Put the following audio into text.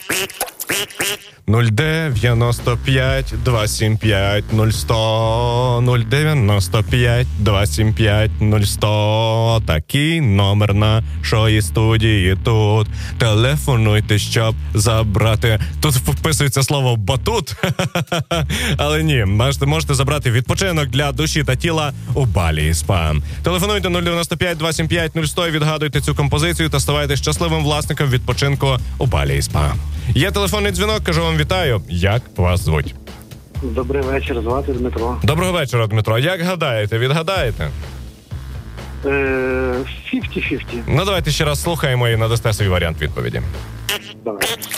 095 275 0100 095 275 0100. Такий номер нашої студії тут. Телефонуйте, щоб забрати. Тут вписується слово батут. Але ні, можете забрати відпочинок для душі та тіла у Балі СПА. Телефонуйте 095 275 0100 і відгадуйте цю композицію та ставайте щасливим власником відпочинку у Балі СПА. Є телефонний дзвінок, кажу вам вітаю. Як вас звуть? Добрий вечір, звати Дмитро. Доброго вечора, Дмитро. Як гадаєте, відгадаєте? 50-50. Ну, давайте ще раз слухаємо і надасте свій варіант відповіді. Давай.